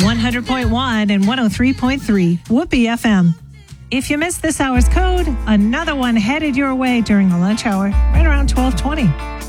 100.1 and 103.3 Whoopee FM. If you missed this hour's code, another one headed your way during the lunch hour, right around 12:20.